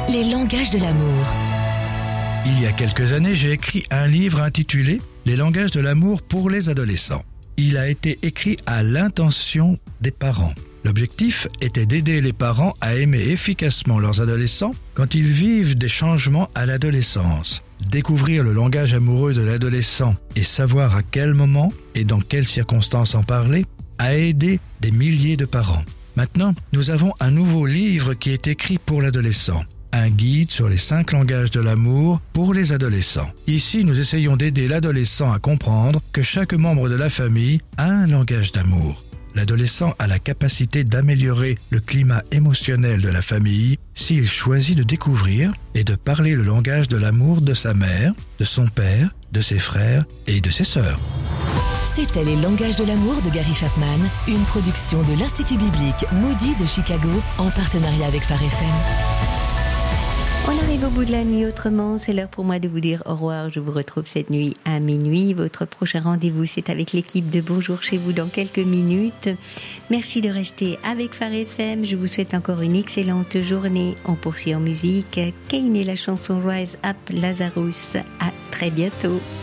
Les langages de l'amour. Il y a quelques années, j'ai écrit un livre intitulé « Les langages de l'amour pour les adolescents ». Il a été écrit à l'intention des parents. L'objectif était d'aider les parents à aimer efficacement leurs adolescents quand ils vivent des changements à l'adolescence. Découvrir le langage amoureux de l'adolescent et savoir à quel moment et dans quelles circonstances en parler a aidé des milliers de parents. Maintenant, nous avons un nouveau livre qui est écrit pour l'adolescent. Un guide sur les 5 langages de l'amour pour les adolescents. Ici, nous essayons d'aider l'adolescent à comprendre que chaque membre de la famille a un langage d'amour. L'adolescent a la capacité d'améliorer le climat émotionnel de la famille s'il choisit de découvrir et de parler le langage de l'amour de sa mère, de son père, de ses frères et de ses sœurs. C'était Les langages de l'amour de Gary Chapman, une production de l'Institut biblique Moody de Chicago en partenariat avec Phare FM. On arrive au bout de la nuit autrement, c'est l'heure pour moi de vous dire au revoir. Je vous retrouve cette nuit à minuit. Votre prochain rendez-vous, c'est avec l'équipe de Bonjour chez vous dans quelques minutes. Merci de rester avec Phare FM. Je vous souhaite encore une excellente journée. On poursuit en musique. Kane et la chanson Rise Up Lazarus. À très bientôt.